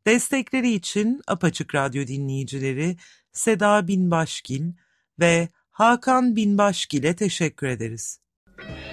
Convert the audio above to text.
Destekleri için Apaçık Radyo dinleyicileri Seda Binbaşgil ve Hakan Binbaşgil'e teşekkür ederiz.